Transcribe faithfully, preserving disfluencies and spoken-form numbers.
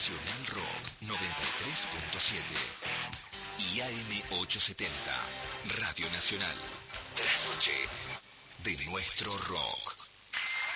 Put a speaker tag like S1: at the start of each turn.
S1: Nacional Rock noventa y tres punto siete y A M ochocientos setenta, Radio Nacional. De la noche, de nuestro rock.